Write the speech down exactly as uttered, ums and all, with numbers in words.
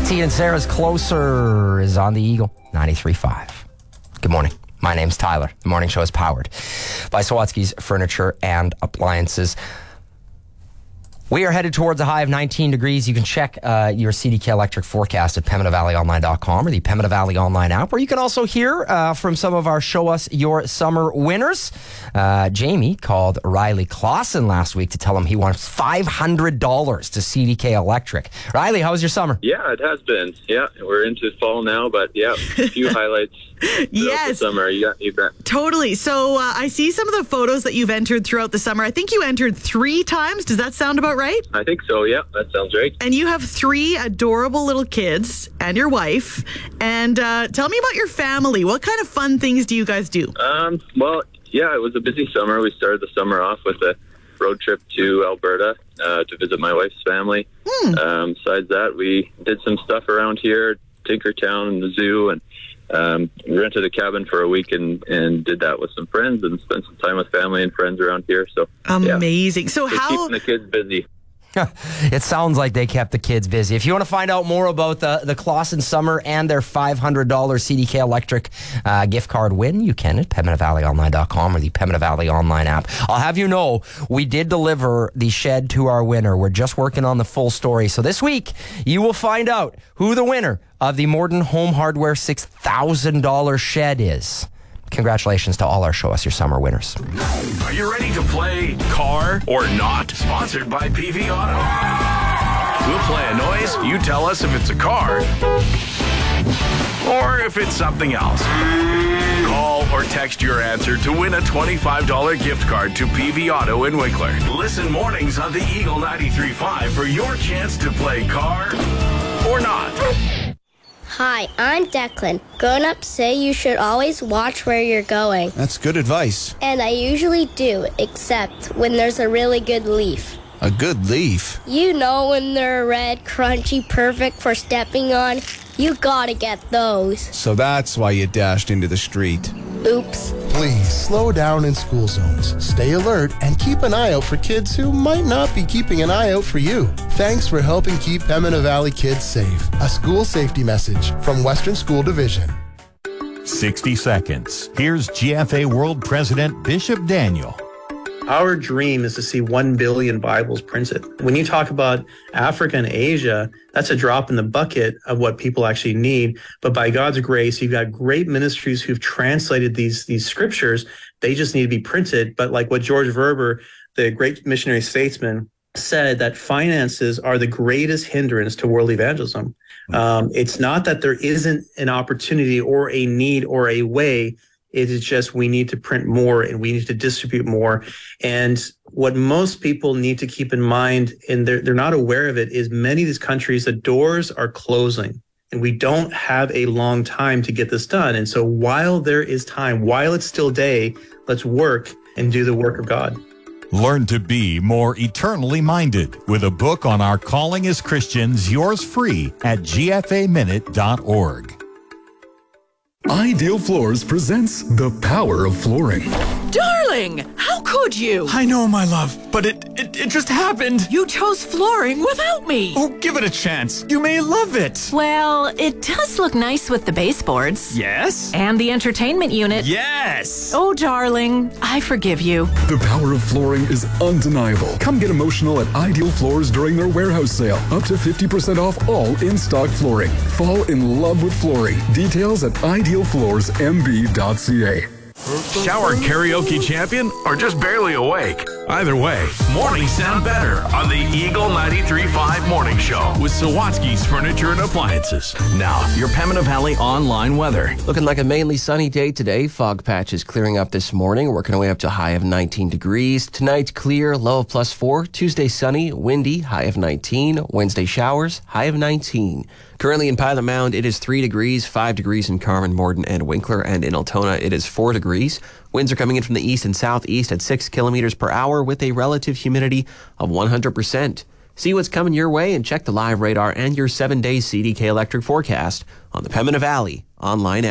T and Sarah's Closer is on the Eagle ninety-three point five. Good morning. My name's Tyler. The morning show is powered by Sawatsky's Furniture and Appliances. We are headed towards a high of nineteen degrees. You can check uh, your C D K Electric forecast at Pembina Valley Online dot com or the Pembina Valley Online app, where you can also hear uh, from some of our Show Us Your Summer winners. Uh, Jamie called Riley Clausen last week to tell him he wants five hundred dollars to C D K Electric. Riley, how was your summer? Yeah, it has been. Yeah, we're into fall now, but yeah, a few highlights. Yes. The summer, yeah, you bet. Totally. So uh, I see some of the photos that you've entered throughout the summer. I think you entered three times. Does that sound about right? I think so, yeah. That sounds right. And you have three adorable little kids and your wife. And uh, tell me about your family. What kind of fun things do you guys do? Um, well, yeah, it was a busy summer. We started the summer off with a road trip to Alberta uh, to visit my wife's family. Hmm. Um, besides that, we did some stuff around here, Tinkertown and the zoo, and um, we rented a cabin for a week and, and did that with some friends and spent some time with family and friends around here. So amazing. Yeah. So Just how keeping the kids busy. It sounds like they kept the kids busy. If you want to find out more about the, the Clausen Summer and their five hundred dollars C D K Electric uh, gift card win, you can at Pembina Valley Online dot com or the Pembina Valley Online app. I'll have you know, we did deliver the shed to our winner. We're just working on the full story. So this week, you will find out who the winner of the Morden Home Hardware six thousand dollars shed is. Congratulations to all our Show Us Your Summer winners. Are you ready to play Car or Not? Sponsored by P V Auto. We'll play a noise. You tell us if it's a car or if it's something else. Call or text your answer to win a twenty-five dollars gift card to P V Auto in Winkler. Listen mornings on the Eagle ninety-three point five for your chance to play Car or Not. Hi, I'm Declan. Grown-ups say you should always watch where you're going. That's good advice. And I usually do, except when there's a really good leaf. A good leaf? You know when they're red, crunchy, perfect for stepping on. You gotta get those. So that's why you dashed into the street. Oops. Please slow down in school zones. Stay alert and keep an eye out for kids who might not be keeping an eye out for you. Thanks for helping keep Pembina Valley kids safe. A school safety message from Western School Division. sixty seconds. Here's G F A World President Bishop Daniel. Our dream is to see one billion Bibles printed. When you talk about Africa and Asia, that's a drop in the bucket of what people actually need. But by God's grace, you've got great ministries who've translated these, these scriptures. They just need to be printed. But like what George Verber, the great missionary statesman, said, that finances are the greatest hindrance to world evangelism. Um, it's not that there isn't an opportunity or a need or a way. It is just we need to print more and we need to distribute more. And what most people need to keep in mind, and they're, they're not aware of it, is many of these countries, the doors are closing and we don't have a long time to get this done. And so while there is time, while it's still day, let's work and do the work of God. Learn to be more eternally minded with a book on our calling as Christians, yours free at G F A minute dot org. Ideal Floors presents The Power of Flooring. Darling, how could you? I know, my love, but it, it it just happened. You chose flooring without me. Oh, give it a chance. You may love it. Well, it does look nice with the baseboards. Yes. And the entertainment unit. Yes. Oh, darling, I forgive you. The power of flooring is undeniable. Come get emotional at Ideal Floors during their warehouse sale. Up to fifty percent off all in-stock flooring. Fall in love with flooring. Details at ideal floors m b dot c a. Shower karaoke champion or just barely awake? Either way, mornings sound better on the Eagle ninety-three point five Morning Show with Sawatsky's Furniture and Appliances. Now, your Pembina Valley online weather. Looking like a mainly sunny day today. Fog patches clearing up this morning, working our way up to a high of nineteen degrees. Tonight, clear, low of plus four. Tuesday, sunny, windy, high of nineteen. Wednesday, showers, high of nineteen. Currently in Pilot Mound, it is three degrees, five degrees in Carman, Morden, and Winkler, and in Altona, it is four degrees. Winds are coming in from the east and southeast at six kilometers per hour with a relative humidity of one hundred percent. See what's coming your way and check the live radar and your seven-day C D K Electric forecast on the Pembina Valley online app.